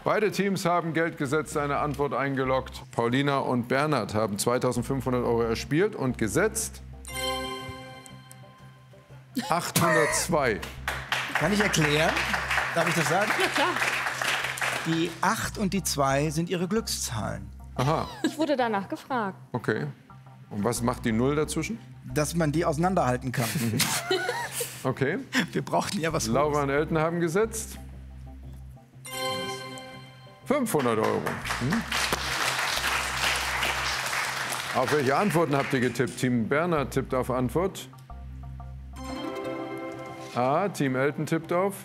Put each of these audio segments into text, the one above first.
Beide Teams haben Geld gesetzt, eine Antwort eingeloggt. Paulina und Bernhard haben 2.500 € erspielt und gesetzt 802. Kann ich erklären? Darf ich das sagen? Ja, klar. Die 8 und die 2 sind ihre Glückszahlen. Aha, Ich wurde danach gefragt. okay. Und was macht die 0 dazwischen? Dass man die auseinanderhalten kann. Okay. Wir brauchten ja was Laura und Elton haben gesetzt 500 €. Auf welche Antworten habt ihr getippt? Team Bernhard tippt auf Antwort A. Team Elton tippt auf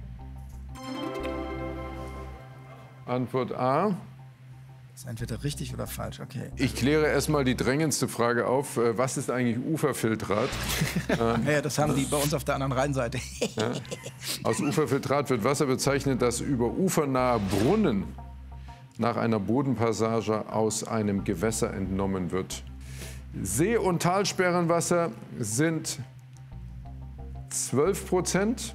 Antwort A. Das ist entweder richtig oder falsch, okay. Ich kläre erstmal die drängendste Frage auf. Was ist eigentlich Uferfiltrat? Ja, das haben die bei uns auf der anderen Rheinseite. Aus Uferfiltrat wird Wasser bezeichnet, das über ufernahe Brunnen nach einer Bodenpassage aus einem Gewässer entnommen wird. See- und Talsperrenwasser sind 12%.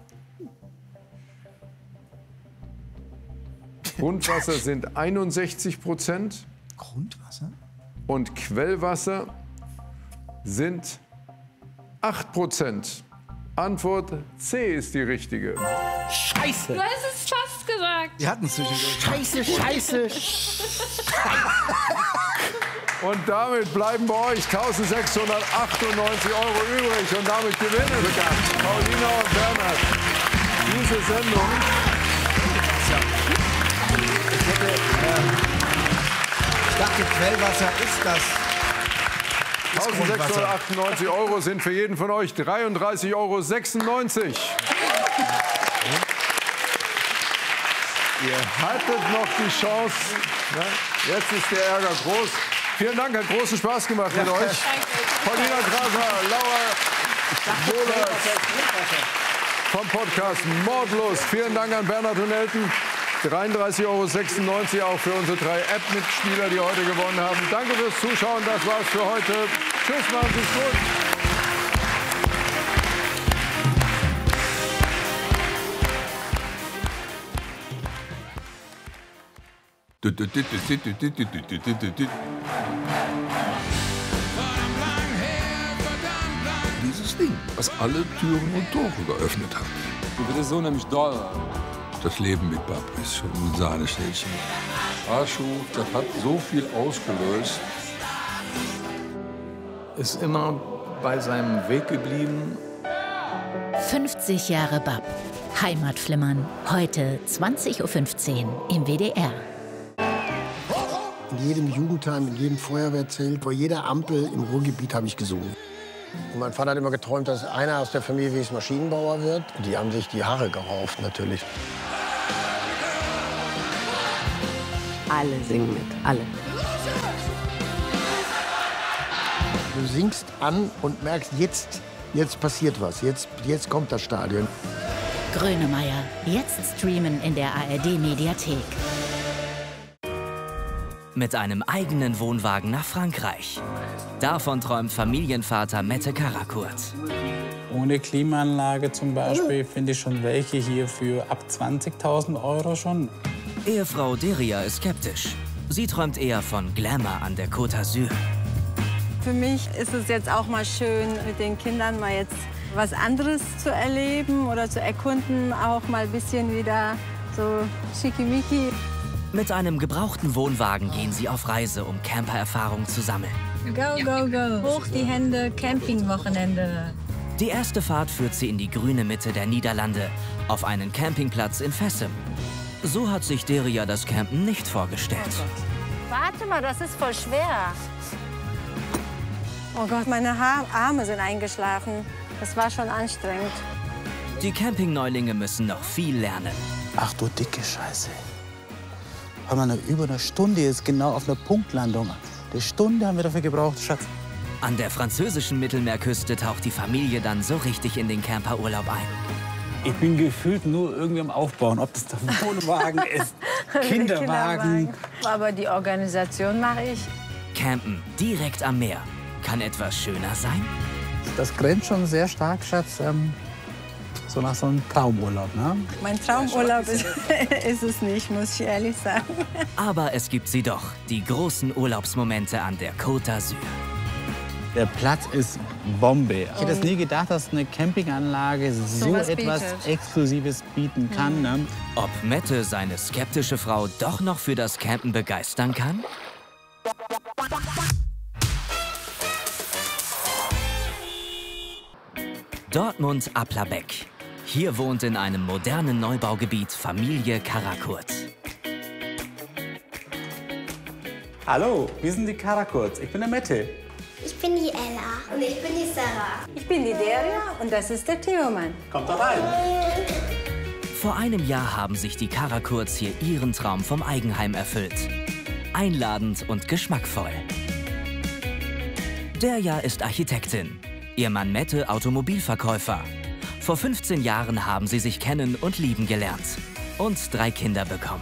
Grundwasser sind 61% Grundwasser? und Quellwasser sind 8%. Antwort C ist die richtige. Scheiße. Du hast es fast gesagt. Die hatten es zwischendurch. Scheiße, scheiße. Und damit bleiben bei euch 1.698 € übrig. Und damit gewinnen Paulina und Bernhard diese Sendung. Ich dachte, Quellwasser ist das. 1.698 € sind für jeden von euch 33,96 €. Ihr hattet noch die Chance. Ne? Jetzt ist der Ärger groß. Vielen Dank, hat großen Spaß gemacht mit euch. Paulina Graser, Laura Wohlert vom Podcast Mordlust. Vielen Dank an Bernhard und Elton. 33,96 € auch für unsere 3 App-Mitspieler, die heute gewonnen haben. Danke fürs Zuschauen. Das war's für heute. Tschüss, machen Sie es gut. Dieses Ding, was alle Türen und Tore geöffnet hat. Das ist so nämlich doll. Das Leben mit Bab ist schon ein Sahneschnäppchen. Arschu, das hat so viel ausgelöst. Ist immer bei seinem Weg geblieben. 50 Jahre Bab. Heimatflimmern. Heute 20:15 Uhr im WDR. In jedem Jugendheim, in jedem Feuerwehrzelt, vor jeder Ampel im Ruhrgebiet habe ich gesungen. Und mein Vater hat immer geträumt, dass einer aus der Familie wie Maschinenbauer wird. Die haben sich die Haare gerauft, natürlich. Alle singen mit, alle. Du singst an und merkst, jetzt passiert was, jetzt kommt das Stadion. Grönemeyer. Jetzt streamen in der ARD-Mediathek. Mit einem eigenen Wohnwagen nach Frankreich. Davon träumt Familienvater Mette Karakurt. Ohne Klimaanlage zum Beispiel finde ich schon welche hier für ab 20.000 € schon. Ehefrau Deria ist skeptisch. Sie träumt eher von Glamour an der Côte d'Azur. Für mich ist es jetzt auch mal schön, mit den Kindern mal jetzt was anderes zu erleben oder zu erkunden. Auch mal ein bisschen wieder so schickimicki. Mit einem gebrauchten Wohnwagen gehen sie auf Reise, um Campererfahrung zu sammeln. Go, go, go. Hoch die Hände, Campingwochenende. Die erste Fahrt führt sie in die grüne Mitte der Niederlande, auf einen Campingplatz in Vessem. So hat sich Deria das Campen nicht vorgestellt. Warte mal, das ist voll schwer. Oh Gott, meine Arme sind eingeschlafen. Das war schon anstrengend. Die Campingneulinge müssen noch viel lernen. Ach du dicke Scheiße. Haben wir noch über eine Stunde jetzt genau auf einer Punktlandung. Eine Stunde haben wir dafür gebraucht, Schatz. An der französischen Mittelmeerküste taucht die Familie dann so richtig in den Camperurlaub ein. Ich bin gefühlt nur irgendwie am Aufbauen, ob das der Wohnwagen ist, Kinderwagen. Aber die Organisation mache ich. Campen direkt am Meer. Kann etwas schöner sein? Das grenzt schon sehr stark, Schatz. So so nach so einem Traumurlaub, ne? Mein Traumurlaub ist es nicht, muss ich ehrlich sagen. Aber es gibt sie doch, die großen Urlaubsmomente an der Côte d'Azur. Der Platz ist Bombe. Ich hätte es nie gedacht, dass eine Campinganlage so etwas Exklusives bieten kann. Ne? Ob Mette seine skeptische Frau doch noch für das Campen begeistern kann? Dortmund-Applerbeck. Hier wohnt in einem modernen Neubaugebiet Familie Karakurz. Hallo, wir sind die Karakurz. Ich bin der Mette. Ich bin die Ella. Und ich bin die Sarah. Ich bin die Deria und das ist der Theoman. Kommt doch rein. Vor einem Jahr haben sich die Karakurz hier ihren Traum vom Eigenheim erfüllt. Einladend und geschmackvoll. Derja ist Architektin. Ihr Mann Mette Automobilverkäufer. Vor 15 Jahren haben sie sich kennen und lieben gelernt. Und 3 Kinder bekommen.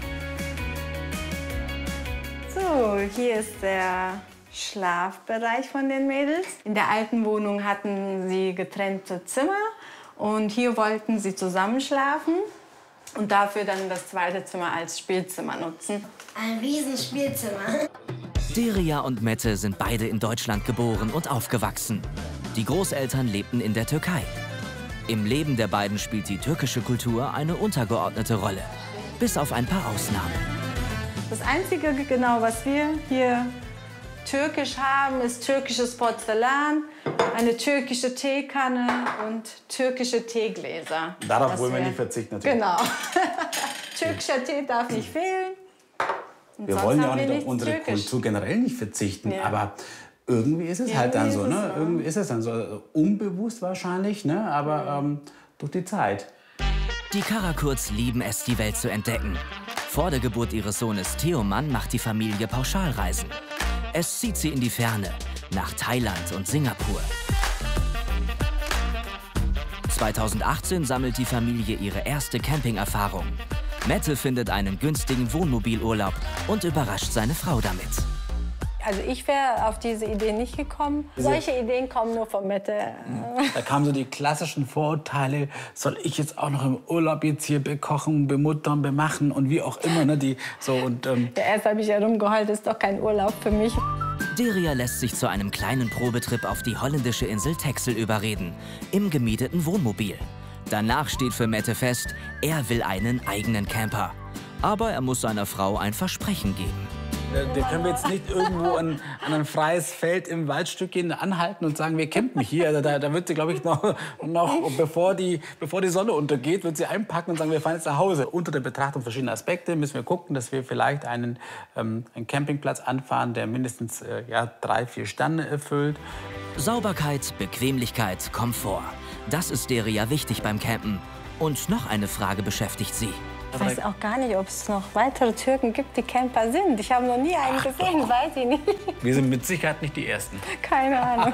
So, hier ist der Schlafbereich von den Mädels. In der alten Wohnung hatten sie getrennte Zimmer und hier wollten sie zusammen schlafen und dafür dann das zweite Zimmer als Spielzimmer nutzen. Ein Riesenspielzimmer. Deria und Mette sind beide in Deutschland geboren und aufgewachsen. Die Großeltern lebten in der Türkei. Im Leben der beiden spielt die türkische Kultur eine untergeordnete Rolle, bis auf ein paar Ausnahmen. Das Einzige, genau, was wir hier türkisch haben, ist türkisches Porzellan, eine türkische Teekanne und türkische Teegläser. Darauf wollen wir nicht verzichten, natürlich. Genau. Türkischer Tee darf nicht fehlen. Und wir wollen ja auch nicht auf unsere Kultur generell nicht verzichten, aber irgendwie ist es halt dann so, ne? Irgendwie ist es dann so, unbewusst wahrscheinlich, ne? Aber durch die Zeit. Die Karakurz lieben es, die Welt zu entdecken. Vor der Geburt ihres Sohnes Theoman macht die Familie Pauschalreisen. Es zieht sie in die Ferne, nach Thailand und Singapur. 2018 sammelt die Familie ihre erste Campingerfahrung. Mette findet einen günstigen Wohnmobilurlaub und überrascht seine Frau damit. Also ich wäre auf diese Idee nicht gekommen. Solche Ideen kommen nur von Mette. Da kamen so die klassischen Vorurteile. Soll ich jetzt auch noch im Urlaub jetzt hier bekochen, bemuttern, bemachen und wie auch immer. Ne? Erst habe ich herumgeheult, ist doch kein Urlaub für mich. Deria lässt sich zu einem kleinen Probetrip auf die holländische Insel Texel überreden, im gemieteten Wohnmobil. Danach steht für Mette fest, er will einen eigenen Camper. Aber er muss seiner Frau ein Versprechen geben. Da können wir jetzt nicht irgendwo an ein freies Feld im Waldstück gehen, anhalten und sagen, wir campen hier. Also da wird sie, glaube ich, noch bevor die Sonne untergeht, wird sie einpacken und sagen, wir fahren jetzt nach Hause. Unter der Betrachtung verschiedener Aspekte müssen wir gucken, dass wir vielleicht einen Campingplatz anfahren, der mindestens 3-4 Sterne erfüllt. Sauberkeit, Bequemlichkeit, Komfort. Das ist Deria wichtig beim Campen. Und noch eine Frage beschäftigt sie. Ich weiß auch gar nicht, ob es noch weitere Türken gibt, die Camper sind. Ich habe noch nie einen gesehen, weiß ich nicht. Wir sind mit Sicherheit nicht die Ersten. Keine Ahnung.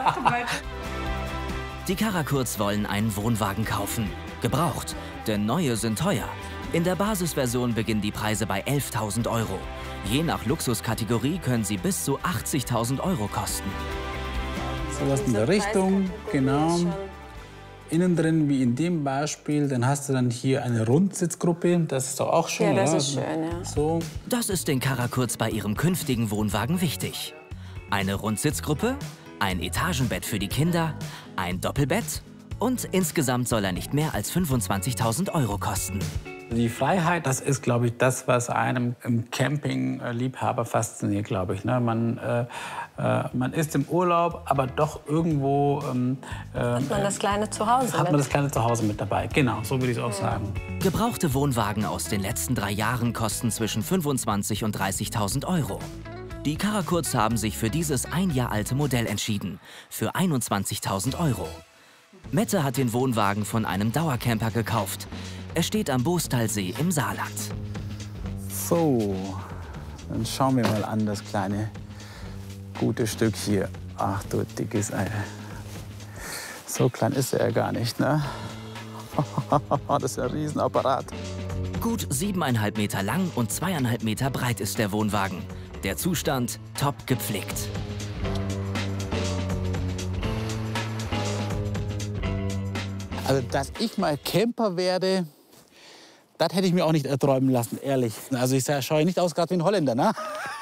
Die Karakurz wollen einen Wohnwagen kaufen. Gebraucht, denn neue sind teuer. In der Basisversion beginnen die Preise bei 11.000 €. Je nach Luxuskategorie können sie bis zu 80.000 € kosten. So was in der Richtung, genau. Innen drin, wie in dem Beispiel, dann hast du dann hier eine Rundsitzgruppe. Das ist doch auch schön, ja, das oder? ist schön, ja. So. Das ist den Karakurz bei ihrem künftigen Wohnwagen wichtig. Eine Rundsitzgruppe, ein Etagenbett für die Kinder, ein Doppelbett und insgesamt soll er nicht mehr als 25.000 € kosten. Die Freiheit, das ist, glaube ich, das, was einem im Camping-Liebhaber fasziniert, glaube ich. Ne? Man ist im Urlaub, aber doch irgendwo hat man das kleine Zuhause hat man das kleine Zuhause mit dabei. Genau, so würde ich es auch sagen. Gebrauchte Wohnwagen aus den letzten 3 Jahren kosten zwischen 25.000 und 30.000 €. Die Karakurz haben sich für dieses 1 Jahr alte Modell entschieden, für 21.000 €. Mette hat den Wohnwagen von einem Dauercamper gekauft. Er steht am Boostalsee im Saarland. So, dann schauen wir mal an das kleine, gute Stück hier. Ach du dickes Ei. So klein ist er ja gar nicht, ne? Das ist ein Riesenapparat. Gut 7,5 Meter lang und 2,5 Meter breit ist der Wohnwagen. Der Zustand top gepflegt. Also, dass ich mal Camper werde, das hätte ich mir auch nicht erträumen lassen, ehrlich. Also ich schaue nicht aus gerade wie ein Holländer, ne?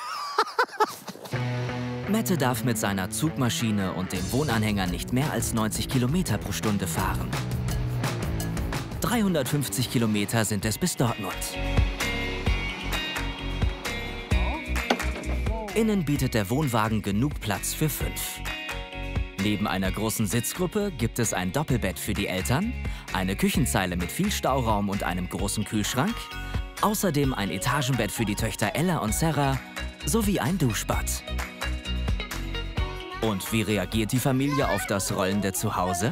Mette darf mit seiner Zugmaschine und dem Wohnanhänger nicht mehr als 90 Kilometer pro Stunde fahren. 350 Kilometer sind es bis Dortmund. Innen bietet der Wohnwagen genug Platz für 5. Neben einer großen Sitzgruppe gibt es ein Doppelbett für die Eltern, eine Küchenzeile mit viel Stauraum und einem großen Kühlschrank, außerdem ein Etagenbett für die Töchter Ella und Sarah sowie ein Duschbad. Und wie reagiert die Familie auf das rollende Zuhause?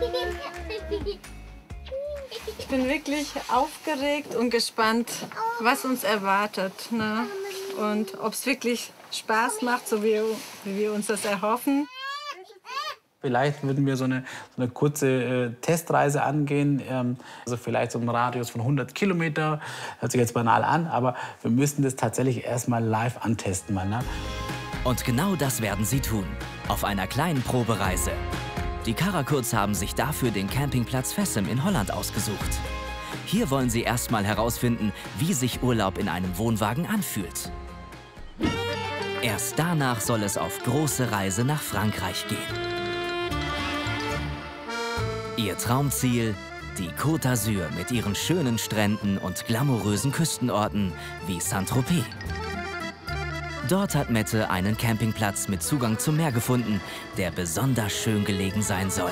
Ich bin wirklich aufgeregt und gespannt, was uns erwartet, ne? Und ob es wirklich Spaß macht, so wie wir uns das erhoffen. Vielleicht würden wir so eine kurze Testreise angehen, also vielleicht so einen Radius von 100 Kilometer. Hört sich jetzt banal an, aber wir müssten das tatsächlich erstmal live antesten. Ne? Und genau das werden sie tun, auf einer kleinen Probereise. Die Karakurz haben sich dafür den Campingplatz Vessem in Holland ausgesucht. Hier wollen sie erstmal herausfinden, wie sich Urlaub in einem Wohnwagen anfühlt. Erst danach soll es auf große Reise nach Frankreich gehen. Ihr Traumziel, die Côte d'Azur mit ihren schönen Stränden und glamourösen Küstenorten wie Saint-Tropez. Dort hat Mette einen Campingplatz mit Zugang zum Meer gefunden, der besonders schön gelegen sein soll.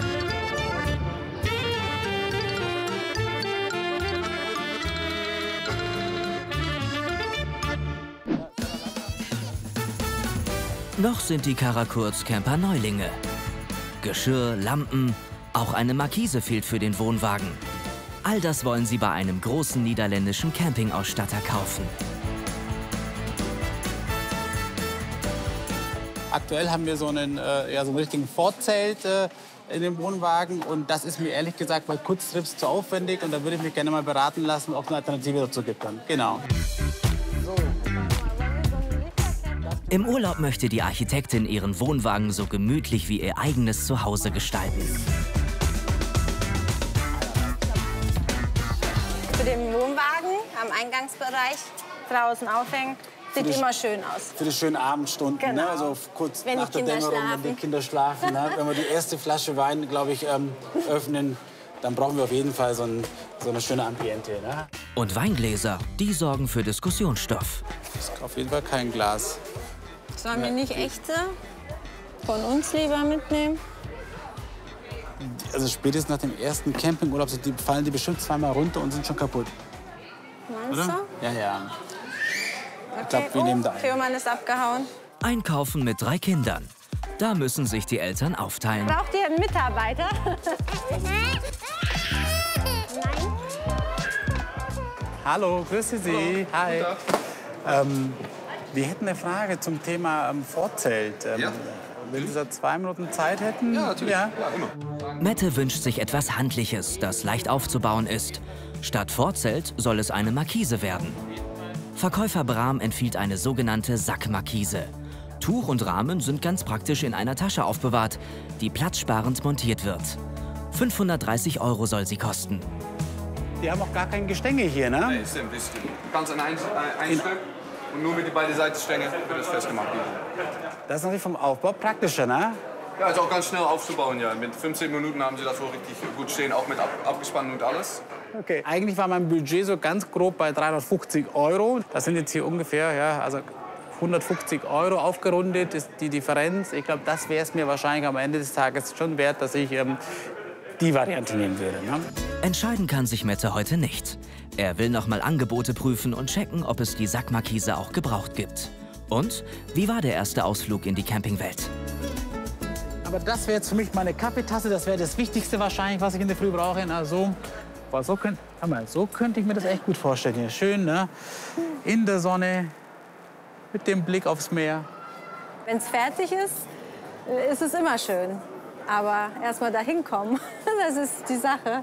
Noch sind die Karakurz-Camper Neulinge. Geschirr, Lampen, auch eine Markise fehlt für den Wohnwagen. All das wollen sie bei einem großen niederländischen Campingausstatter kaufen. Aktuell haben wir so einen richtigen Vorzelt in dem Wohnwagen. Und das ist mir ehrlich gesagt bei Kurztrips zu aufwendig. Und da würde ich mich gerne mal beraten lassen, ob es eine Alternative dazu gibt. Genau. Im Urlaub möchte die Architektin ihren Wohnwagen so gemütlich wie ihr eigenes Zuhause gestalten. Für den Wohnwagen am Eingangsbereich draußen aufhängen, sieht immer schön aus. Für die schönen Abendstunden, genau. Ne? Also kurz wenn nach der Dämmerung, wenn die Kinder schlafen. Ne? Wenn wir die erste Flasche Wein, glaube ich, öffnen, dann brauchen wir auf jeden Fall so eine schöne Ambiente. Ne? Und Weingläser, die sorgen für Diskussionsstoff. Das ist auf jeden Fall kein Glas. Sollen wir nicht echte von uns lieber mitnehmen? Also spätestens nach dem ersten Campingurlaub fallen die bestimmt zweimal runter und sind schon kaputt. Meinst du? Ja, ja. Okay. Ich glaube, wir nehmen da einen. Firman ist abgehauen. Einkaufen mit 3 Kindern. Da müssen sich die Eltern aufteilen. Braucht ihr einen Mitarbeiter? Hallo, grüße Sie. Hi. Wir hätten eine Frage zum Thema Vorzelt. Ja. Wenn Sie da 2 Minuten Zeit hätten? Ja, natürlich. Ja. Ja, immer. Mette wünscht sich etwas Handliches, das leicht aufzubauen ist. Statt Vorzelt soll es eine Markise werden. Verkäufer Brahm empfiehlt eine sogenannte Sackmarkise. Tuch und Rahmen sind ganz praktisch in einer Tasche aufbewahrt, die platzsparend montiert wird. 530 € soll sie kosten. Die haben auch gar kein Gestänge hier, ne? Nee, stimmt. Du kannst ein Stück und nur mit den beiden Seitenstränge wird das festgemacht. Das ist natürlich vom Aufbau praktischer, ne? Ja, ist auch ganz schnell aufzubauen, ja. Mit 15 Minuten haben sie das wohl richtig gut stehen, auch mit abgespannt und alles. Okay. Eigentlich war mein Budget so ganz grob bei 350 €. Das sind jetzt hier ungefähr, ja, also 150 € aufgerundet ist die Differenz. Ich glaube, das wäre es mir wahrscheinlich am Ende des Tages schon wert, dass ich die Variante nehmen würde. Ne? Entscheiden kann sich Mette heute nicht. Er will noch mal Angebote prüfen und checken, ob es die Sackmarkise auch gebraucht gibt. Und wie war der erste Ausflug in die Campingwelt? Aber das wäre jetzt für mich meine Kaffeetasse. Das wäre das Wichtigste wahrscheinlich, was ich in der Früh brauche. Na, so könnte ich mir das echt gut vorstellen. Hier. Schön, ne? In der Sonne, mit dem Blick aufs Meer. Wenn es fertig ist, ist es immer schön. Aber erst mal dahin kommen, das ist die Sache.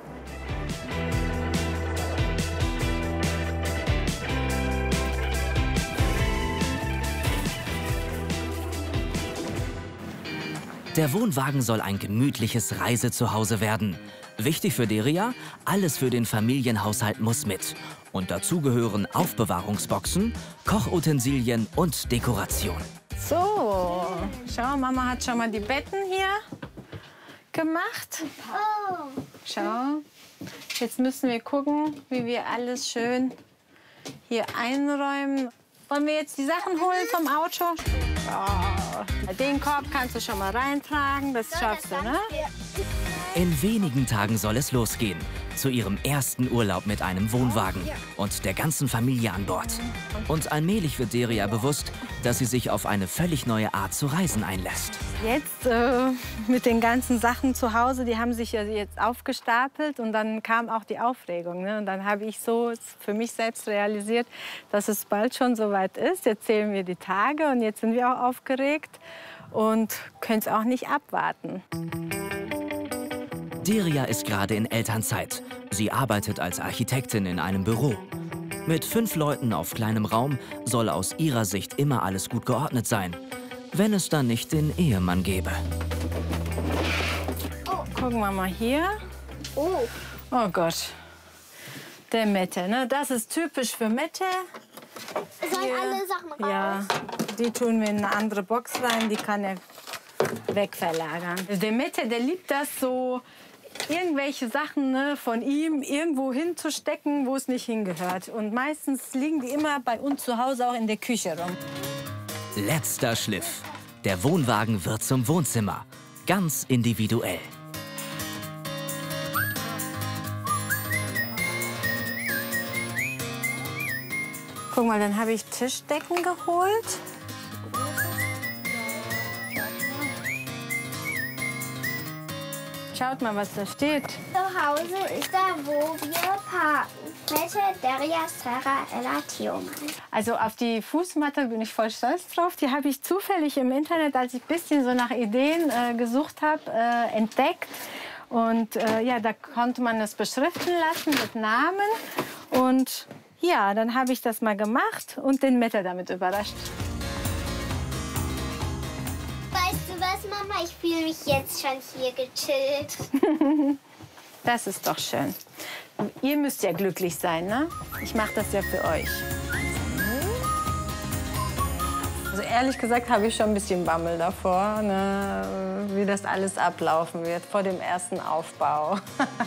Der Wohnwagen soll ein gemütliches Reisezuhause werden. Wichtig für Deria, alles für den Familienhaushalt muss mit. Und dazu gehören Aufbewahrungsboxen, Kochutensilien und Dekoration. So, schau, Mama hat schon mal die Betten hier gemacht. Schau, jetzt müssen wir gucken, wie wir alles schön hier einräumen. Wollen wir jetzt die Sachen holen vom Auto? Oh, den Korb kannst du schon mal reintragen, das schaffst du, ne? In wenigen Tagen soll es losgehen. Zu ihrem ersten Urlaub mit einem Wohnwagen und der ganzen Familie an Bord. Und allmählich wird Deria bewusst, dass sie sich auf eine völlig neue Art zu reisen einlässt. Jetzt mit den ganzen Sachen zu Hause, die haben sich ja jetzt aufgestapelt und dann kam auch die Aufregung. Ne? Und dann habe ich so für mich selbst realisiert, dass es bald schon soweit ist. Jetzt zählen wir die Tage und jetzt sind wir auch aufgeregt und können es auch nicht abwarten. Deria ist gerade in Elternzeit. Sie arbeitet als Architektin in einem Büro. Mit 5 Leuten auf kleinem Raum soll aus ihrer Sicht immer alles gut geordnet sein. Wenn es dann nicht den Ehemann gäbe. Gucken wir mal hier. Oh Gott. Der Mette, ne? Das ist typisch für Mette. Sollen alle Sachen raus? Ja, die tun wir in eine andere Box rein, die kann er wegverlagern. Der Mette, der liebt das so, irgendwelche Sachen, ne, von ihm irgendwo hinzustecken, wo es nicht hingehört. Und meistens liegen die immer bei uns zu Hause auch in der Küche rum. Letzter Schliff. Der Wohnwagen wird zum Wohnzimmer. Ganz individuell. Guck mal, dann habe ich Tischdecken geholt. Schaut mal, was da steht. Zu Hause ist da, wo wir parken. Mette, Deria, Sarah, Ella, Theoman. Also auf die Fußmatte bin ich voll stolz drauf. Die habe ich zufällig im Internet, als ich ein bisschen so nach Ideen gesucht habe, entdeckt. Und ja, da konnte man das beschriften lassen mit Namen. Und ja, dann habe ich das mal gemacht und den Mette damit überrascht. Weißt du was, Mama? Ich fühle mich jetzt schon hier gechillt. Das ist doch schön. Ihr müsst ja glücklich sein, ne? Ich mache das ja für euch. Also ehrlich gesagt habe ich schon ein bisschen Bammel davor, ne? Wie das alles ablaufen wird vor dem ersten Aufbau.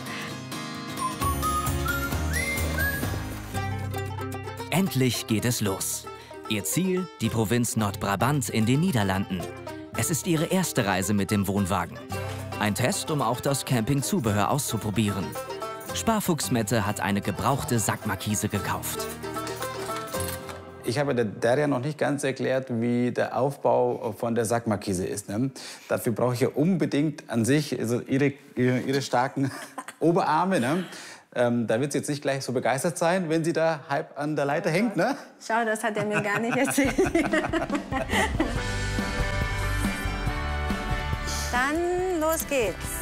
Endlich geht es los. Ihr Ziel, die Provinz Nordbrabant in den Niederlanden. Es ist ihre erste Reise mit dem Wohnwagen. Ein Test, um auch das Campingzubehör auszuprobieren. Sparfuchs Mette hat eine gebrauchte Sackmarkise gekauft. Ich habe der Deria noch nicht ganz erklärt, wie der Aufbau von der Sackmarkise ist. Ne? Dafür brauche ich ja unbedingt an sich also ihre starken Oberarme. Ne? Da wird sie jetzt nicht gleich so begeistert sein, wenn sie da halb an der Leiter hängt. Ne? Schau, das hat er mir gar nicht erzählt. Dann los geht's.